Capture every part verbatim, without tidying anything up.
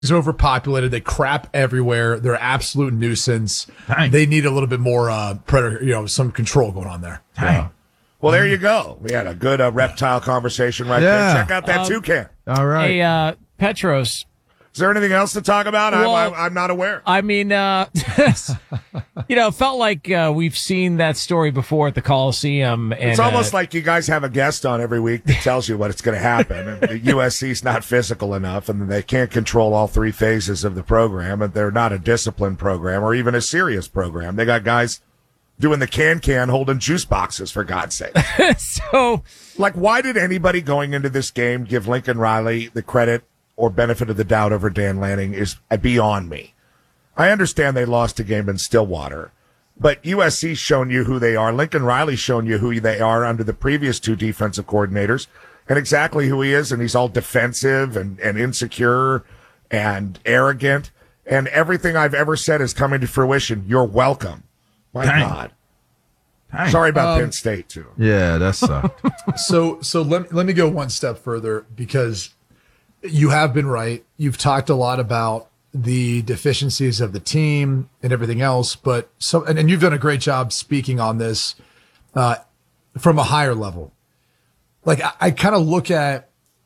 are overpopulated. They crap everywhere. They're an absolute nuisance. Dang. They need a little bit more uh, predator, you know, some control going on there. Dang. Yeah. Well, there you go. We had a good uh, reptile conversation right Yeah. there. Check out that Um, toucan. All right. Hey, uh, Petros. Is there anything else to talk about? Well, I'm, I'm, I'm not aware. I mean, uh, you know, it felt like uh, we've seen that story before at the Coliseum. And, It's almost uh, like you guys have a guest on every week that tells you what's going to happen. And the U S C's not physical enough, and they can't control all three phases of the program, and they're not a disciplined program or even a serious program. They got guys doing the can-can holding juice boxes, for God's sake. so, Like, why did anybody going into this game give Lincoln Riley the credit or benefit of the doubt over Dan Lanning is beyond me. I understand they lost a game in Stillwater, but U S C's shown you who they are. Lincoln Riley's shown you who they are under the previous two defensive coordinators and exactly who he is, and he's all defensive and, and insecure and arrogant, and everything I've ever said is coming to fruition. You're welcome. My Dang. God. Dang. Sorry about Um, Penn State, too. Yeah, that sucked. So, so let, let me go one step further, because you have been right. You've talked a lot about the deficiencies of the team and everything else, but so, and, and you've done a great job speaking on this, uh, from a higher level. Like I, I kind of look at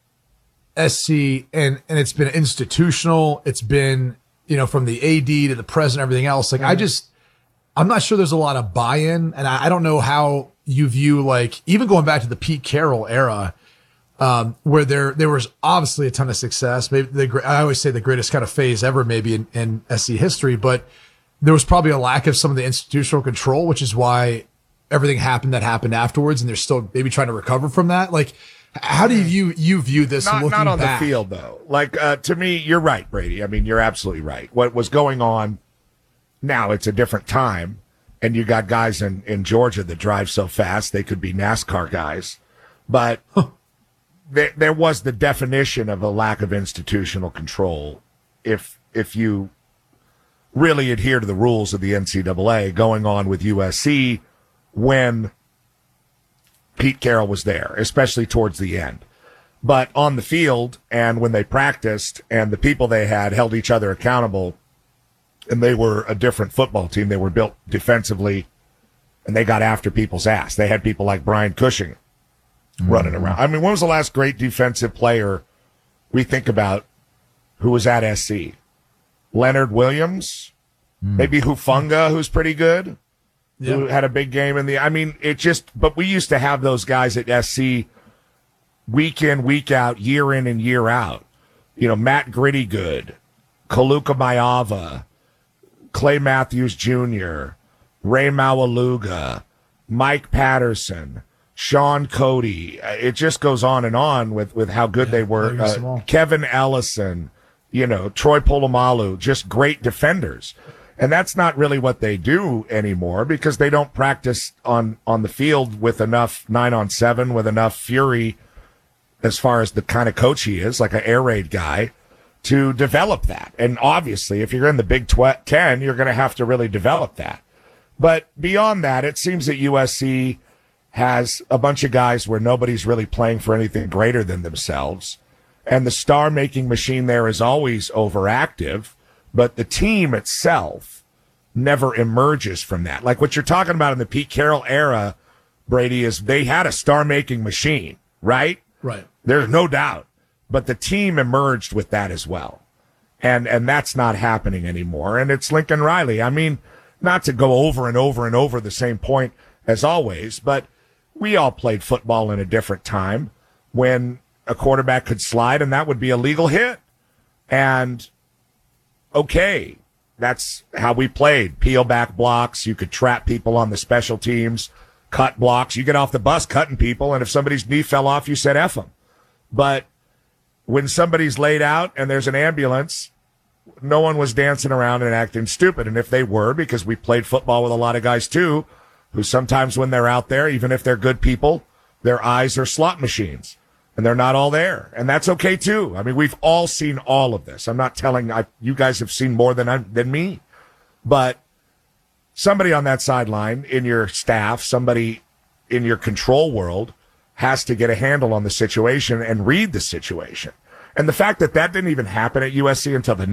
S C and, and it's been institutional. It's been, you know, from the A D to the president, everything else. Like I just, I'm not sure there's a lot of buy-in, and I, I don't know how you view, like, even going back to the Pete Carroll era, um, where there, there was obviously a ton of success. Maybe the, I always say the greatest kind of phase ever, maybe in, in S C history, but there was probably a lack of some of the institutional control, which is why everything happened that happened afterwards. And they're still maybe trying to recover from that. Like, how do you view, you view this? Not, looking not on back? the field, though. Like, uh, to me, you're right, Brady. I mean, you're absolutely right. What was going on now, it's a different time. And you got guys in, in Georgia that drive so fast, they could be NASCAR guys. But there, there was the definition of a lack of institutional control. If, if you really adhere to the rules of the N C double A going on with U S C when Pete Carroll was there, especially towards the end. But on the field and when they practiced and the people they had held each other accountable, and they were a different football team. They were built defensively, and they got after people's ass. They had people like Brian Cushing mm-hmm. running around. I mean, when was the last great defensive player we think about who was at S C? Leonard Williams? Mm. Maybe Hufanga, who's pretty good, yeah. who had a big game in the – I mean, it just – but we used to have those guys at S C week in, week out, year in and year out. You know, Matt Gritty Good, Kaluka Mayava, Clay Matthews Junior, Ray Mawaluga, Mike Patterson, Sean Cody. It just goes on and on with, with how good yeah, they were. Uh, Kevin Ellison, you know, Troy Polamalu, just great defenders. And that's not really what they do anymore because they don't practice on, on the field with enough nine on seven, with enough fury as far as the kind of coach he is, like an air raid guy, to develop that. And obviously, if you're in the Big Ten, you're going to have to really develop that. But beyond that, it seems that U S C has a bunch of guys where nobody's really playing for anything greater than themselves. And the star-making machine there is always overactive, but the team itself never emerges from that. Like what you're talking about in the Pete Carroll era, Brady, is they had a star-making machine, right? Right. There's no doubt. But the team emerged with that as well. And and that's not happening anymore. And it's Lincoln Riley. I mean, not to go over and over and over the same point as always, but we all played football in a different time when a quarterback could slide and that would be a legal hit. And okay, that's how we played. Peel back blocks. You could trap people on the special teams, cut blocks. You get off the bus cutting people, and if somebody's knee fell off, you said F them. But when somebody's laid out and there's an ambulance, no one was dancing around and acting stupid. And if they were, because we played football with a lot of guys too, who sometimes when they're out there, even if they're good people, their eyes are slot machines and they're not all there. And that's okay too. I mean, we've all seen all of this. I'm not telling I, you guys have seen more than I, than me, but somebody on that sideline in your staff, somebody in your control world has to get a handle on the situation and read the situation. And the fact that that didn't even happen at U S C until the